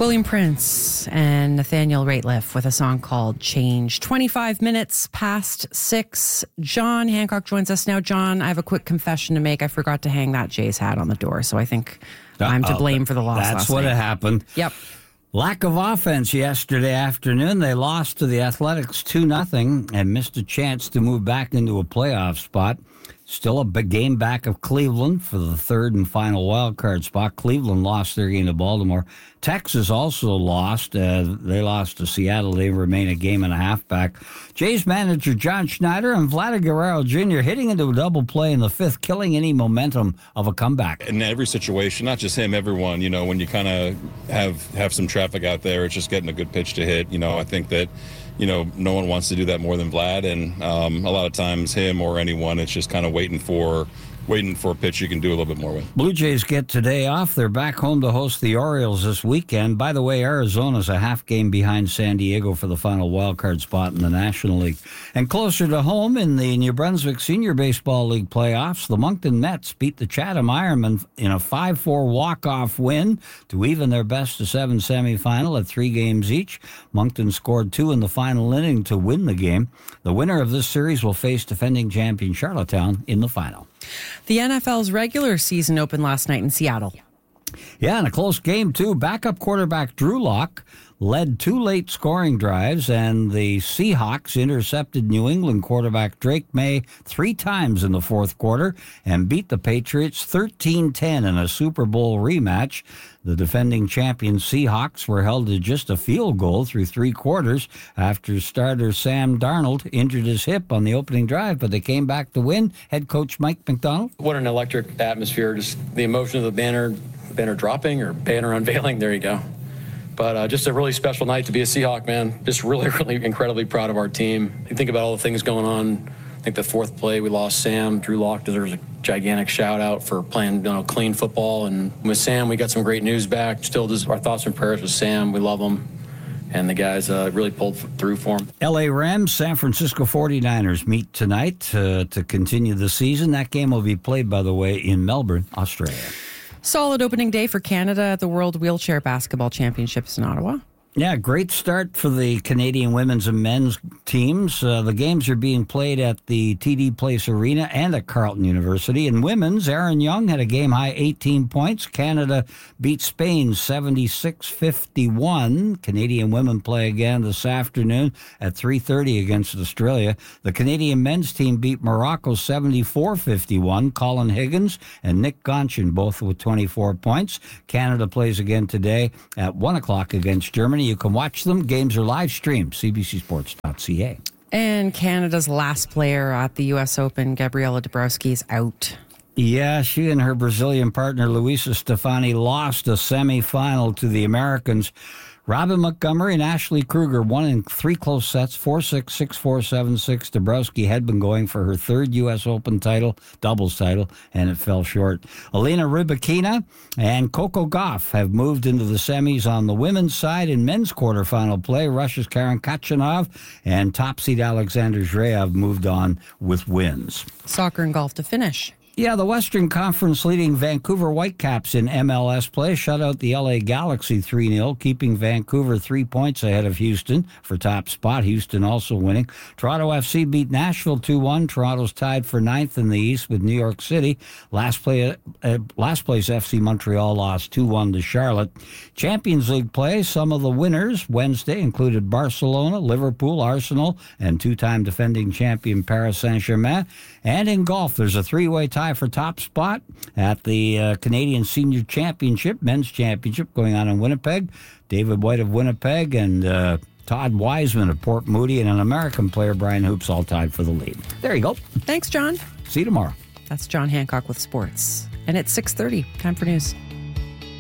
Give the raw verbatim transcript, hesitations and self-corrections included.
William Prince and Nathaniel Rateliff with a song called Change. twenty-five minutes past six. John Hancock joins us now. John, I have a quick confession to make. I forgot to hang that Jays hat on the door, so I think Uh-oh. I'm to blame for the loss That's last what night. happened. Yep. Lack of offense yesterday afternoon. They lost to the Athletics two nothing and missed a chance to move back into a playoff spot. Still a big game back of Cleveland for the third and final wild card spot. Cleveland lost their game to Baltimore. Texas also lost. Uh, they lost to Seattle. They remain a game and a half back. Jays manager John Schneider and Vladimir Guerrero Junior hitting into a double play in the fifth, killing any momentum of a comeback. In every situation, not just him, everyone, you know, when you kind of have, have some traffic out there, it's just getting a good pitch to hit. You know, I think that, you know, no one wants to do that more than Vlad, and um, a lot of times him or anyone, it's just kind of waiting for waiting for a pitch you can do a little bit more with. Blue Jays get today off. They're back home to host the Orioles this weekend. By the way, Arizona's a half game behind San Diego for the final wild card spot in the National League. And closer to home in the New Brunswick Senior Baseball League playoffs, the Moncton Mets beat the Chatham Ironmen in a five four walk-off win to even their best-of-seven semifinal at three games each. Moncton scored two in the final inning to win the game. The winner of this series will face defending champion Charlottetown in the final. The N F L's regular season opened last night in Seattle. Yeah, and a close game, too. Backup quarterback Drew Lock led two late scoring drives, and the Seahawks intercepted New England quarterback Drake May three times in the fourth quarter and beat the Patriots thirteen ten in a Super Bowl rematch. The defending champion Seahawks were held to just a field goal through three quarters after starter Sam Darnold injured his hip on the opening drive, but they came back to win. Head coach Mike McDonald. What an electric atmosphere. Just the emotion of the banner, banner dropping or banner unveiling. There you go. But uh, just a really special night to be a Seahawk, man. Just really, really incredibly proud of our team. You think about all the things going on. I think the fourth play, we lost Sam. Drew Lock deserves a gigantic shout-out for playing, you know, clean football. And with Sam, we got some great news back. Still, just our thoughts and prayers with Sam. We love him. And the guys uh, really pulled through for him. L A Rams, San Francisco forty-niners meet tonight uh, to continue the season. That game will be played, by the way, in Melbourne, Australia. Solid opening day for Canada at the World Wheelchair Basketball Championships in Ottawa. Yeah, great start for the Canadian women's and men's teams. Uh, the games are being played at the T D Place Arena and at Carleton University. In women's, Aaron Young had a game-high eighteen points. Canada beat Spain seventy-six fifty-one. Canadian women play again this afternoon at three thirty against Australia. The Canadian men's team beat Morocco seventy-four fifty-one. Colin Higgins and Nick Gonchin both with twenty-four points. Canada plays again today at one o'clock against Germany. You can watch them. Games are live streamed, c b c sports dot c a. And Canada's last player at the U S Open, Gabriela Dabrowski, is out. Yeah, she and her Brazilian partner, Luisa Stefani, lost a semifinal to the Americans. Robin Montgomery and Ashley Kruger won in three close sets, four six, six four, seven six. Dabrowski had been going for her third U S Open title, doubles title, and it fell short. Alina Rybakina and Coco Gauff have moved into the semis on the women's side. In men's quarterfinal play, Russia's Karen Khachanov and top seed Alexander Zverev moved on with wins. Soccer and golf to finish. Yeah, the Western Conference leading Vancouver Whitecaps in M L S play shut out the L A Galaxy three nil, keeping Vancouver three points ahead of Houston for top spot. Houston also winning. Toronto F C beat Nashville two one. Toronto's tied for ninth in the East with New York City. Last, play, uh, last place F C Montreal lost two one to Charlotte. Champions League play, some of the winners Wednesday included Barcelona, Liverpool, Arsenal, and two-time defending champion Paris Saint-Germain. And in golf, there's a three-way tie for top spot at the uh, Canadian Senior Championship, Men's Championship, going on in Winnipeg. David White of Winnipeg and uh, Todd Wiseman of Port Moody and an American player, Brian Hoops, all tied for the lead. There you go. Thanks, John. See you tomorrow. That's John Hancock with sports. And it's six thirty. Time for news.